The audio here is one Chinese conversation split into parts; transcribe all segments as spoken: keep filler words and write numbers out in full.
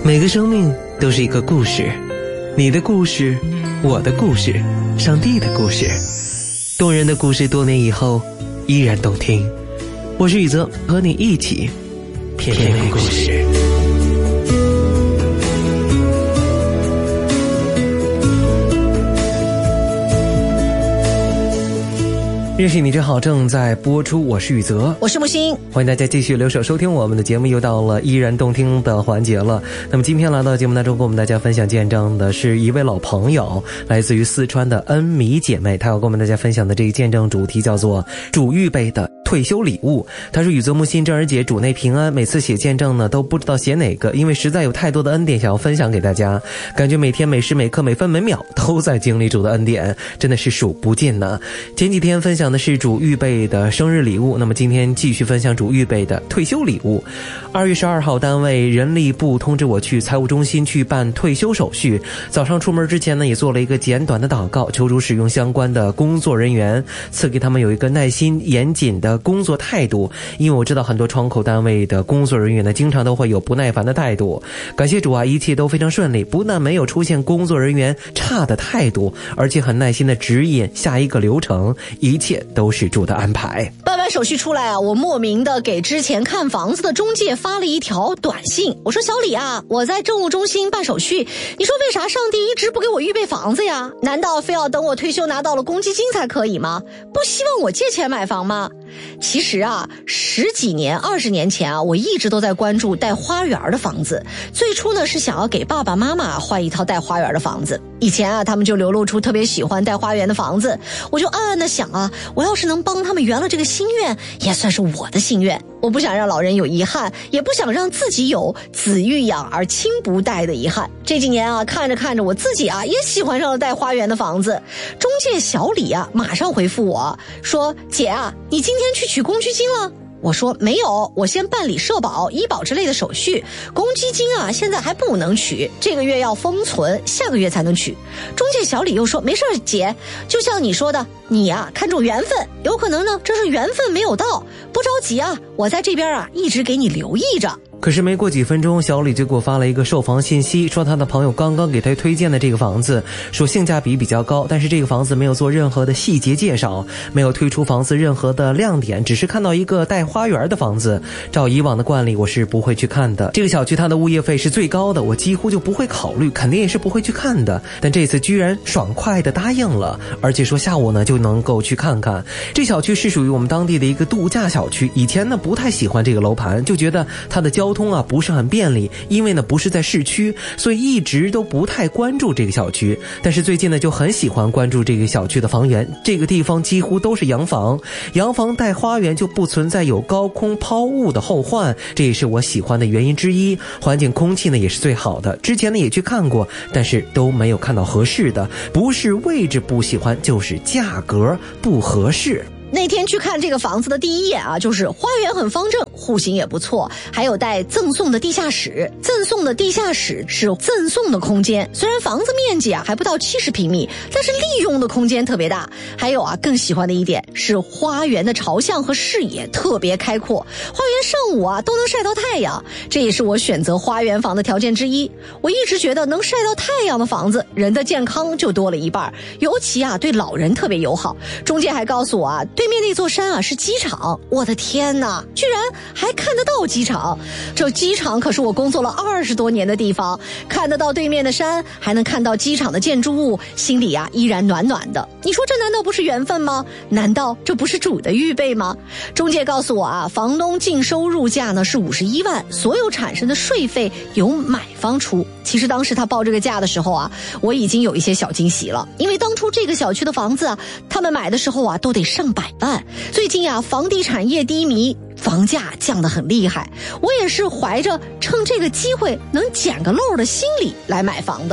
每个生命都是一个故事，你的故事，我的故事，上帝的故事，动人的故事，多年以后依然动听。我是宇泽，和你一起品味故事。认识你真好正在播出，我是宇泽， 我是木星， 欢迎大家继续留守收听我们的节目，又到了依然动听的环节了。那么今天来到节目当中跟我们大家分享见证的是一位老朋友，来自于四川的恩米姐妹，她要跟我们大家分享的这个见证主题叫做主预备的退休礼物。她说宇泽木星正儿姐主内平安，每次写见证呢都不知道写哪个，因为实在有太多的恩典想要分享给大家，感觉每天每时每刻每分每秒都在经历主的恩典，真的是数不尽呢。前几天分享的是主预备的生日礼物，那么今天继续分享主预备的退休礼物。二月十二号，单位人力部通知我去财务中心去办退休手续。早上出门之前呢，也做了一个简短的祷告，求主使用相关的工作人员，赐给他们有一个耐心严谨的工作态度。因为我知道很多窗口单位的工作人员呢，经常都会有不耐烦的态度。感谢主啊，一切都非常顺利，不但没有出现工作人员差的态度，而且很耐心的指引下一个流程，一切都是主的安排。 办完手续出来啊，我莫名的给之前看房子的中介发了一条短信，我说小李啊，我在政务中心办手续，你说为啥上帝一直不给我预备房子呀？难道非要等我退休拿到了公积金才可以吗？不希望我借钱买房吗？其实啊，十几年二十年前啊，我一直都在关注带花园的房子。最初呢是想要给爸爸妈妈换一套带花园的房子，以前啊他们就流露出特别喜欢带花园的房子，我就暗暗的想啊，我要是能帮他们圆了这个心愿，也算是我的心愿。我不想让老人有遗憾，也不想让自己有子欲养而亲不待的遗憾。这几年啊，看着看着我自己啊也喜欢上了带花园的房子。中介小李啊马上回复我说，姐啊，你今天去取公积金了？我说没有，我先办理社保、医保之类的手续，公积金啊现在还不能取，这个月要封存，下个月才能取。中介小李又说，没事姐，就像你说的，你啊看重缘分，有可能呢这是缘分没有到，不着急啊，我在这边啊一直给你留意着。 可是没过几分钟，小李就给我发了一个售房信息，说他的朋友刚刚给他推荐的这个房子，说性价比比较高，但是这个房子没有做任何的细节介绍，没有推出房子任何的亮点，只是看到一个带花园的房子。照以往的惯例，我是不会去看的。这个小区它的物业费是最高的，我几乎就不会考虑，肯定也是不会去看的。但这次居然爽快的答应了，而且说下午呢就能够去看看。这小区是属于我们当地的一个度假小区，以前呢不太喜欢这个楼盘，就觉得它的交通啊不是很便利，因为呢不是在市区，所以一直都不太关注这个小区。但是最近呢就很喜欢关注这个小区的房源，这个地方几乎都是洋房，洋房带花园就不存在有高空抛物的后患，这也是我喜欢的原因之一。环境空气呢也是最好的，之前呢也去看过，但是都没有看到合适的，不是位置不喜欢，就是价格不合适。 那天去看这个房子的第一眼啊，就是花园很方正，户型也不错，还有带赠送的地下室。赠送的地下室是赠送的空间，虽然房子面积啊还不到七十平米，但是利用的空间特别大。还有啊，更喜欢的一点是花园的朝向和视野特别开阔，花园上午啊都能晒到太阳，这也是我选择花园房的条件之一。我一直觉得能晒到太阳的房子，人的健康就多了一半，尤其啊对老人特别友好。中介还告诉我啊，对面那座山啊是机场，我的天哪，居然还看得到机场！这机场可是我工作了二十多年的地方，看得到对面的山，还能看到机场的建筑物，心里啊依然暖暖的。你说这难道不是缘分吗？难道这不是主的预备吗？中介告诉我啊，房东净收入价呢是五十一万，所有产生的税费由买方出。其实当时他报这个价的时候啊，我已经有一些小惊喜了，因为当初这个小区的房子啊，他们买的时候啊都得上百万。最近啊，房地产业低迷，房价降得很厉害，我也是怀着趁这个机会能捡个漏的心理来买房的。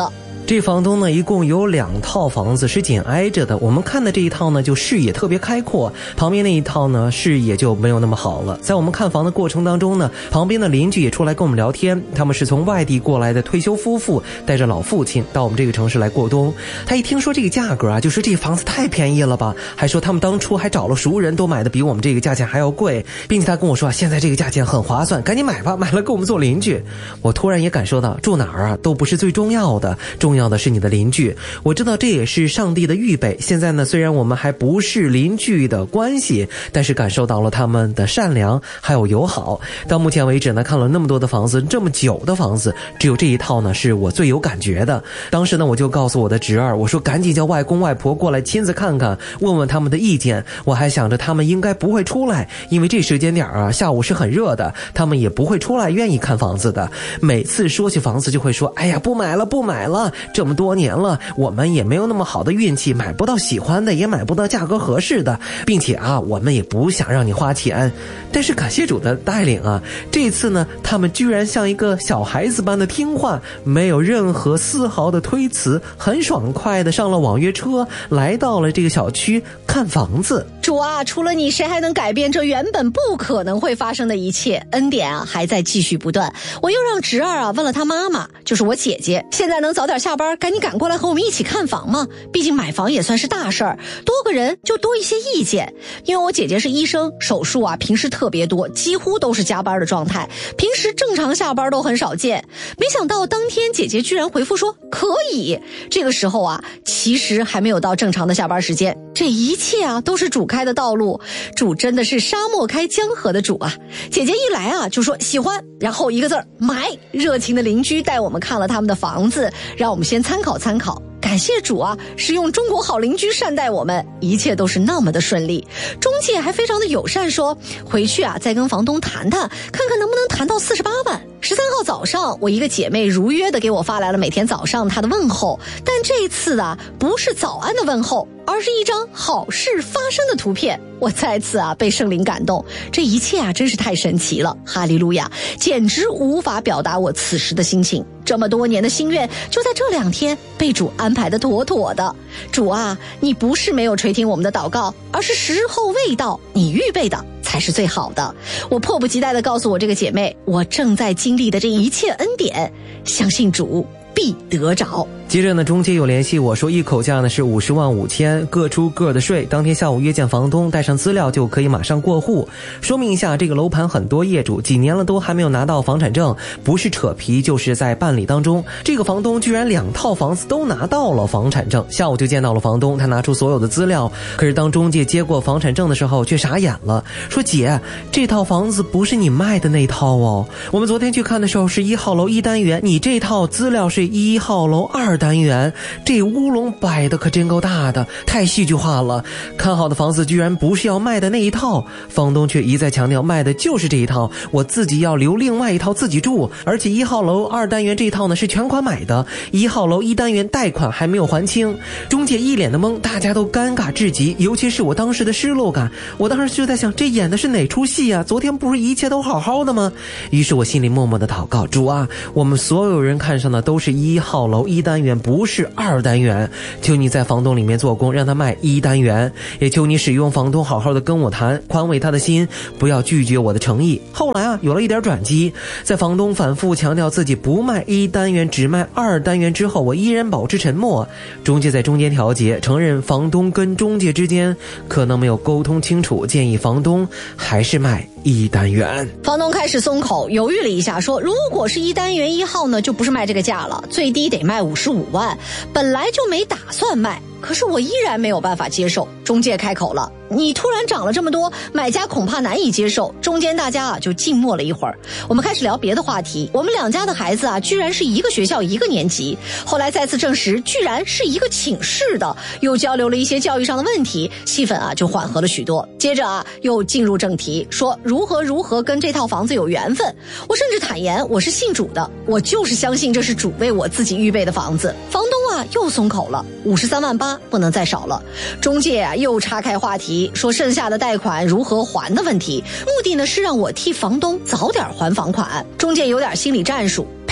这房东呢一共有两套房子是紧挨着的，我们看的这一套呢就视野特别开阔，旁边那一套呢视野就没有那么好了。在我们看房的过程当中呢，旁边的邻居也出来跟我们聊天，他们是从外地过来的退休夫妇，带着老父亲到我们这个城市来过冬。他一听说这个价格啊，就说这房子太便宜了吧，还说他们当初还找了熟人，都买的比我们这个价钱还要贵，并且他跟我说现在这个价钱很划算，赶紧买吧，买了给我们做邻居。我突然也感受到住哪儿啊都不是最重要的，重要的是你的邻居。我知道这也是上帝的预备，现在呢虽然我们还不是邻居的关系，但是感受到了他们的善良还有友好。到目前为止呢，看了那么多的房子，这么久的房子，只有这一套呢是我最有感觉的。当时呢我就告诉我的侄儿，我说赶紧叫外公外婆过来亲自看看，问问他们的意见。我还想着他们应该不会出来，因为这时间点啊下午是很热的，他们也不会出来愿意看房子的。每次说起房子就会说，哎呀不买了不买了，这么多年了我们也没有那么好的运气，买不到喜欢的，也买不到价格合适的，并且啊我们也不想让你花钱。但是感谢主的带领啊，这次呢他们居然像一个小孩子般的听话，没有任何丝毫的推辞，很爽快的上了网约车，来到了这个小区看房子。 主啊，除了你谁还能改变这原本不可能会发生的一切？恩典啊还在继续不断。我又让侄儿啊问了他妈妈，就是我姐姐，现在能早点下班赶紧赶过来和我们一起看房吗？毕竟买房也算是大事儿，多个人就多一些意见。因为我姐姐是医生，手术啊平时特别多，几乎都是加班的状态，平时正常下班都很少见。没想到当天姐姐居然回复说可以。这个时候啊其实还没有到正常的下班时间，这一切啊都是主开的道路，主真的是沙漠开江河的主啊。姐姐一来啊就说喜欢，然后一个字儿买。热情的邻居带我们看了他们的房子，让我们先参考参考。感谢主啊，是用中国好邻居善待我们，一切都是那么的顺利。中介还非常的友善，说回去啊再跟房东谈谈，看看能不能谈到四十八万。十三号早上，我一个姐妹如约的给我发来了每天早上她的问候，但这次啊不是早安的问候，而是一张好事发生的图片。我再次啊被圣灵感动，这一切啊真是太神奇了，哈利路亚，简直无法表达我此时的心情。这么多年的心愿就在这两天被主安排的妥妥的。主啊，你不是没有垂听我们的祷告，而是时候未到，你预备的才是最好的。我迫不及待地告诉我这个姐妹，我正在经历的这一切恩典，相信主必得着。 接着呢，中介有联系我说，一口价呢是五十万五千，各出各的税。当天下午约见房东，带上资料就可以马上过户。说明一下，这个楼盘很多业主几年了都还没有拿到房产证，不是扯皮就是在办理当中。这个房东居然两套房子都拿到了房产证。下午就见到了房东，他拿出所有的资料，可是当中介接过房产证的时候却傻眼了，说姐，这套房子不是你卖的那套哦，我们昨天去看的时候是一号楼一单元，你这套资料是一号楼二单元，这乌龙摆的可真够大的，太戏剧化了。看好的房子居然不是要卖的那一套，房东却一再强调卖的就是这一套，我自己要留另外一套自己住，而且一号楼二单元这一套呢是全款买的，一号楼一单元贷款还没有还清。中介一脸的懵，大家都尴尬至极，尤其是我当时的失落感。我当时就在想，这演的是哪出戏啊？昨天不是一切都好好的吗？于是我心里默默的祷告，主啊，我们所有人看上的都是一号楼一单元，不是二单元，求你在房东里面做工，让他卖一单元，也求你使用房东好好的跟我谈，宽慰他的心，不要拒绝我的诚意。后来啊有了一点转机，在房东反复强调自己不卖一单元只卖二单元之后，我依然保持沉默。中介在中间调节，承认房东跟中介之间可能没有沟通清楚，建议房东还是卖一单元。 房东开始松口，犹豫了一下，说如果是一单元一号呢，就不是卖这个价了，最低得卖五十五万，本来就没打算卖。可是我依然没有办法接受。中介开口了，你突然涨了这么多，买家恐怕难以接受。中间大家啊就静默了一会儿，我们开始聊别的话题。我们两家的孩子啊居然是一个学校一个年级，后来再次证实居然是一个寝室的，又交流了一些教育上的问题，气氛啊就缓和了许多。接着啊又进入正题，说如何如何跟这套房子有缘分。我甚至坦言我是信主的，我就是相信这是主为我自己预备的房子。房东啊又松口了，五十三万八不能再少了。中介啊又岔开话题，说剩下的贷款如何还的问题，目的呢是让我替房东早点还房款。中介有点心理战术，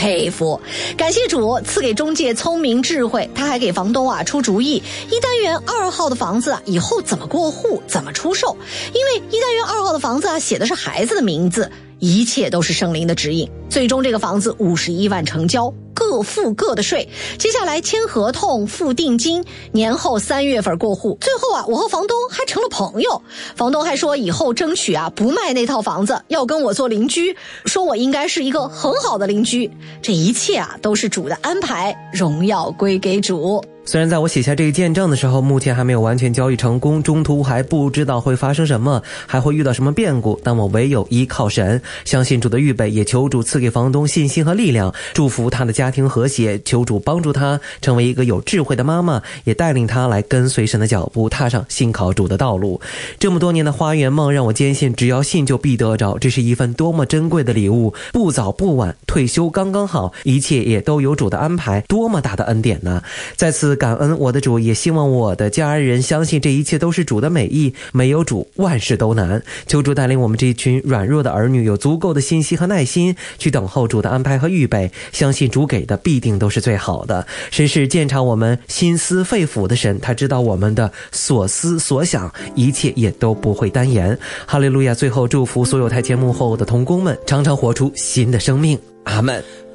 佩服。感谢主赐给中介聪明智慧，他还给房东啊出主意，一单元二号的房子啊以后怎么过户，怎么出售。因为一单元二号的房子啊写的是孩子的名字，一切都是圣灵的指引。最终这个房子五十一万成交，各付各的税，接下来签合同付定金，年后三月份过户。最后啊我和房东还成了朋友，房东还说以后争取啊不卖那套房子，要跟我做邻居，说我应该是一个很好的邻居。这一切啊都是主的安排，荣耀归给主。 虽然在我写下这个见证的时候，目前还没有完全交易成功，中途还不知道会发生什么，还会遇到什么变故，但我唯有依靠神，相信主的预备，也求主赐给房东信心和力量，祝福他的家庭和谐，求主帮助他成为一个有智慧的妈妈，也带领他来跟随神的脚步，踏上信靠主的道路。这么多年的花园梦让我坚信，只要信就必得着，这是一份多么珍贵的礼物，不早不晚，退休刚刚好，一切也都有主的安排，多么大的恩典呢！在此感恩我的主，也希望我的家人相信这一切都是主的美意，没有主万事都难。求主带领我们这一群软弱的儿女有足够的信息和耐心去等候主的安排和预备，相信主给的必定都是最好的。神是鉴察我们心思肺腑的神，他知道我们的所思所想，一切也都不会单言。哈利路亚！最后祝福所有台前幕后的同工们常常活出新的生命，阿们。